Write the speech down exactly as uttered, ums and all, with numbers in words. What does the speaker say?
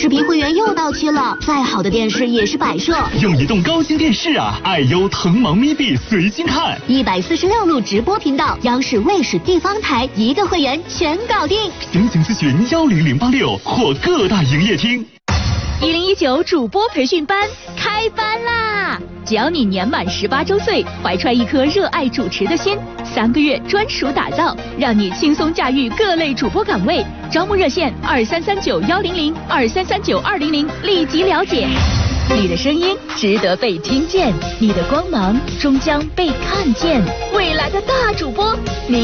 视频会员又到期了，再好的电视也是摆设。 用移动高清电视啊，爱优腾芒咪币随心看， 一百四十六路直播频道，央视、卫视、地方台一个会员全搞定。 详情咨询幺零零八六或各大营业厅。 一零一九主播培训班开班啦！只要你年满十八周岁，怀揣一颗热爱主持的心，三个月专属打造，让你轻松驾驭各类主播岗位。招募热线二三三九幺零零二三三九二零零，立即了解。你的声音值得被听见，你的光芒终将被看见。未来的大主播，你。